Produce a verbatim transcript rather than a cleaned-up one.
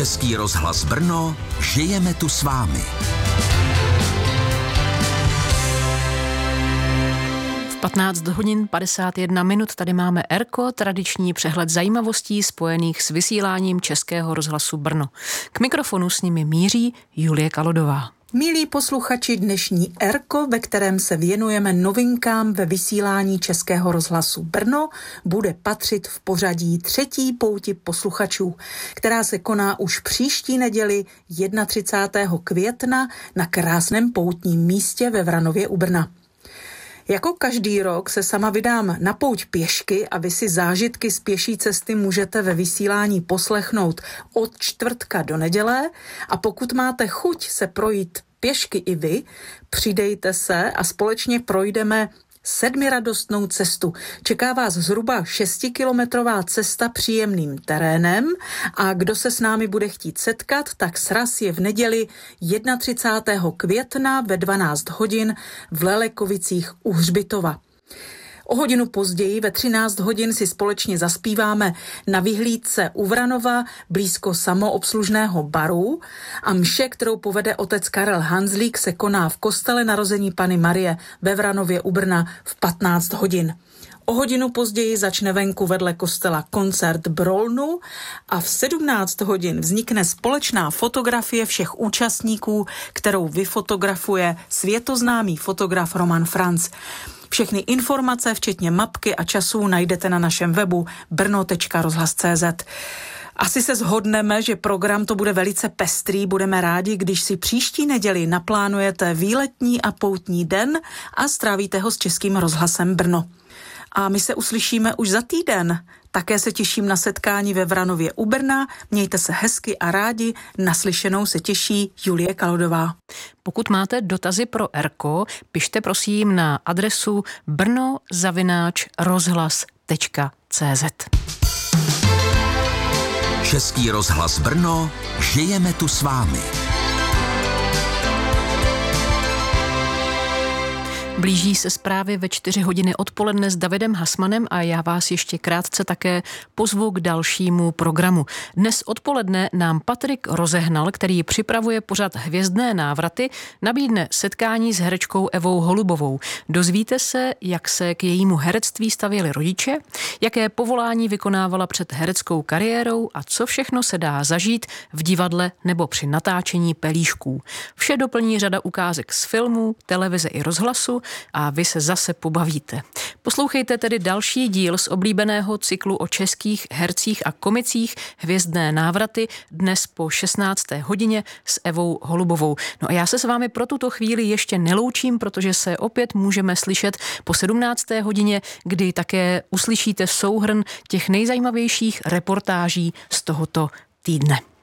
Český rozhlas Brno, žijeme tu s vámi. patnáct hodin padesát jedna minut, tady máme Erko, tradiční přehled zajímavostí spojených s vysíláním Českého rozhlasu Brno. K mikrofonu s nimi míří Julie Kalodová. Milí posluchači, dnešní Erko, ve kterém se věnujeme novinkám ve vysílání Českého rozhlasu Brno, bude patřit v pořadí třetí pouti posluchačů, která se koná už příští neděli třicátého prvního května na krásném poutním místě ve Vranově u Brna. Jako každý rok se sama vydám na pouť pěšky a vy si zážitky z pěší cesty můžete ve vysílání poslechnout od čtvrtka do neděle a pokud máte chuť se projít pěšky i vy, přidejte se a společně projdeme sedmiradostnou cestu. Čeká vás zhruba šestikilometrová cesta příjemným terénem a kdo se s námi bude chtít setkat, tak sraz je v neděli třicátého prvního května ve dvanáct hodin v Lelekovicích u Hřbitova. O hodinu později ve třináct hodin si společně zaspíváme na vyhlídce u Vranova blízko samoobslužného baru a mše, kterou povede otec Karel Hanzlík, se koná v kostele Narození Panny Marie ve Vranově u Brna v patnáct hodin. O hodinu později začne venku vedle kostela koncert Brolnu a v sedmnáct hodin vznikne společná fotografie všech účastníků, kterou vyfotografuje světoznámý fotograf Roman Franc. Všechny informace, včetně mapky a časů, najdete na našem webu brno tečka rozhlas tečka cé zet. Asi se shodneme, že program to bude velice pestrý. Budeme rádi, když si příští neděli naplánujete výletní a poutní den a strávíte ho s Českým rozhlasem Brno. A my se uslyšíme už za týden. Také se těším na setkání ve Vranově u Brna. Mějte se hezky a rádi. Naslyšenou se těší Julie Kalodová. Pokud máte dotazy pro Erko, pište prosím na adresu brno zavináč rozhlas tečka cé zet. Český rozhlas Brno, žijeme tu s vámi. Blíží se zprávy ve čtyři hodiny odpoledne s Davidem Hasmanem a já vás ještě krátce také pozvu k dalšímu programu. Dnes odpoledne nám Patrik Rozehnal, který připravuje pořad Hvězdné návraty, nabídne setkání s herečkou Evou Holubovou. Dozvíte se, jak se k jejímu herectví stavěli rodiče, jaké povolání vykonávala před hereckou kariérou a co všechno se dá zažít v divadle nebo při natáčení pelíšků. Vše doplní řada ukázek z filmů, televize i rozhlasu a vy se zase pobavíte. Poslouchejte tedy další díl z oblíbeného cyklu o českých hercích a komicích Hvězdné návraty dnes po šestnácté hodině s Evou Holubovou. No a já se s vámi pro tuto chvíli ještě neloučím, protože se opět můžeme slyšet po sedmnácté hodině, kdy také uslyšíte souhrn těch nejzajímavějších reportáží z tohoto týdne.